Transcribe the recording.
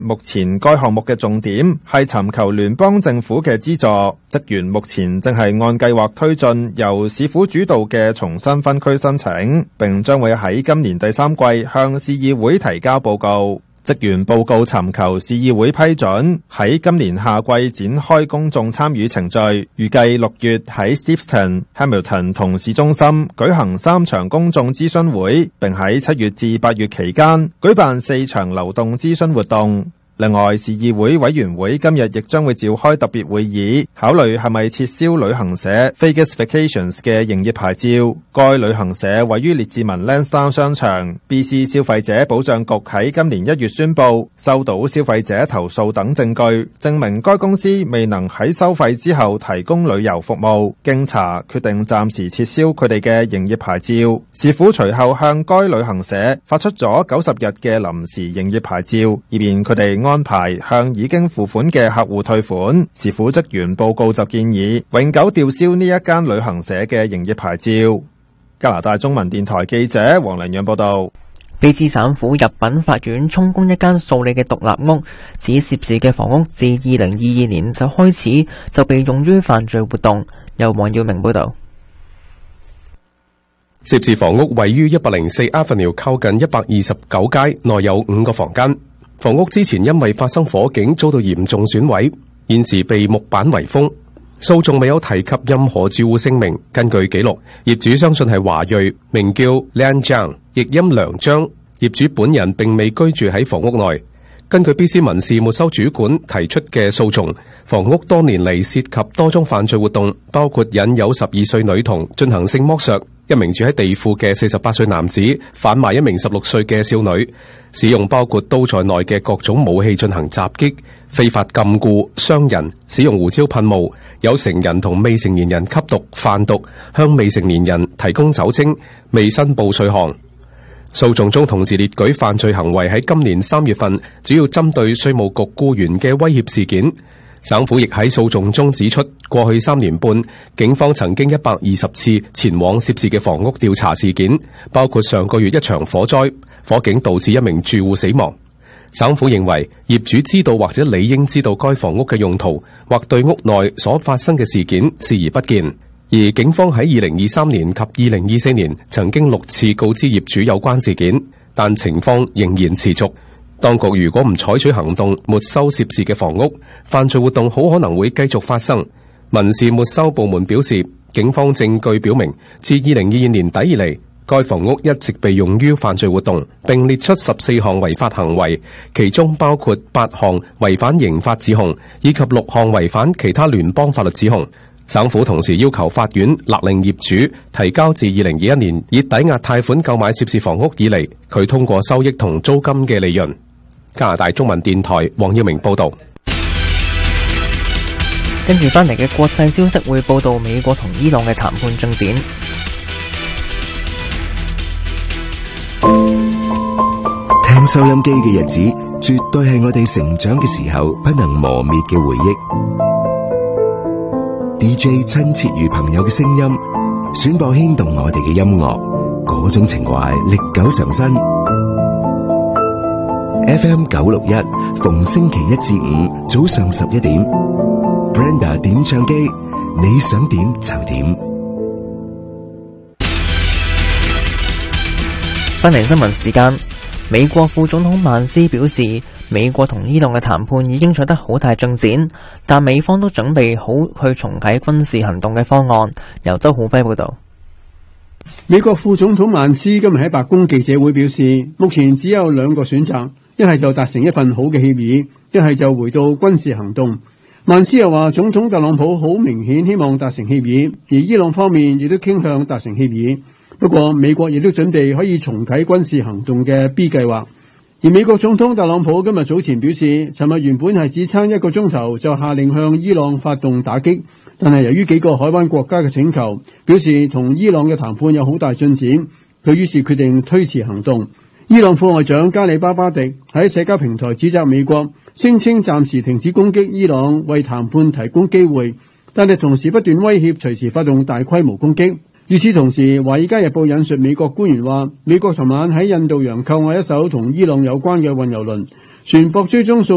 目前該項目嘅重點係尋求聯邦政府嘅資助，職員目前正係按計劃推進由市府主導嘅重新分區申請，並將會喺今年第3季向市議會提交報告。職員報告尋求市議會批准，喺今年夏季展開公眾參與程序，預計6月喺 Steveston、Hamilton 同市中心舉行3場公眾諮詢會，並喺7月至8月期間舉辦4場流動諮詢活動。另外，市議會委員會今日亦將會召開特別會議，考慮係咪撤銷旅行社 Vegas Vacations 嘅營業牌照。該旅行社位於列治文 Lansdowne 商場。BC 消費者保障局喺今年1月宣布，收到消費者投訴等證據，證明該公司未能喺收費之後提供旅遊服務。經查，決定暫時撤銷佢哋嘅營業牌照。市府隨後向該旅行社發出咗90日嘅臨時營業牌照，以便佢哋安排向已經付款嘅客戶退款。市府職員報告就建議永久吊銷呢一間旅行社嘅營業牌照。加拿大中文電台記者黃良陽報道。 卑詩省府入稟法院充公一間數理嘅獨立屋，指涉事嘅房屋自2022年就開始就被用於犯罪活動。由黃耀明報道。 涉事房屋位於104 Avenue 靠近129街，內有5個房間。房屋之前因為發生火警遭到嚴重損毀，現時被木板圍封。訴訟未有提及任何住戶姓名。根據記錄，業主相信係華裔，名叫 Lian Zhang， 譯音梁張。業主本人並未居住喺房屋內。根據 BC 民事沒收主管提出嘅訴訟，房屋多年嚟涉及多宗犯罪活動，包括引誘12歲女童進行性剝削，一名住喺地庫嘅48歲男子販賣一名16歲嘅少女，使用包括刀在內嘅各種武器進行襲擊，非法禁錮、傷人，使用胡椒噴霧，有成人同未成年人吸毒、販毒，向未成年人提供酒精，未申報稅項。訴訟中同時列舉犯罪行為喺今年3月份主要針對稅務局僱員嘅威脅事件。省府亦喺訴訟中指出，過去3年半，警方曾經120次前往涉事嘅房屋調查事件，包括上個月一場火災，火警導致一名住戶死亡。省府認為業主知道或者理應知道該房屋嘅用途，或對屋內所發生嘅事件視而不見。而警方喺2023年及2024年曾經6次告知業主有關事件，但情況仍然持續。當局如果唔採取行動沒收涉事嘅房屋，犯罪活動好可能會繼續發生。民事沒收部門表示，警方證據表明，自2022年底以嚟，該房屋一直被用於犯罪活動，並列出14項違法行為，其中包括8項違反刑法指控，以及6項違反其他聯邦法律指控。省府同時要求法院勒令業主提交自2021年以抵押貸款購買涉事房屋以嚟，佢通過收益同租金嘅利潤。加拿大中文電台黃耀明報道。 跟住翻嚟嘅國際消息會報道美國同伊朗嘅談判進展。 聽收音機嘅日子，絕對係我哋成長嘅時候不能磨滅嘅回憶。DJ 親切如朋友嘅聲音，選播牽動我哋嘅音樂，嗰種情懷歷久常新。FM 961，逢星期一至五早上11點 ，Brenda 點唱機，你想點就點。 翻嚟新聞時間，美國副總統曼斯表示，美國同伊朗嘅談判已經取得好大進展，但美方都準備好去重啟軍事行動嘅方案。由周浩輝報道。 美國副總統曼斯今日喺白宮記者會表示，目前只有2個選擇，一係就達成一份好嘅協議，一係就回到軍事行動。曼斯又話，總統特朗普好明顯希望達成協議，而伊朗方面亦都傾向達成協議。不過美國亦都準備可以重啟軍事行動嘅 B 計劃。而美國總統特朗普今日早前表示，尋日原本係只差1個鐘頭就下令向伊朗發動打擊，但係由於幾個海灣國家嘅請求，表示同伊朗嘅談判有好大進展，佢於是決定推遲行動。伊朗副外長加里巴巴迪喺社交平台指責美國，聲稱暫時停止攻擊伊朗為談判提供機會，但係同時不斷威脅隨時發動大規模攻擊。與此同時，《華爾街日報》引述美國官員話，美國尋晚喺印度洋扣押一艘同伊朗有關嘅運油輪，船舶追蹤數